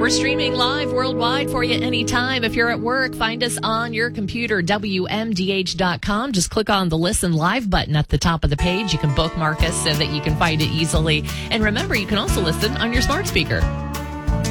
We're streaming live worldwide for you anytime. If you're at work, find us on your computer, WMDH.com. Just click on the Listen Live button at the top of the page. You can bookmark us so that you can find it easily. And remember, you can also listen on your smart speaker.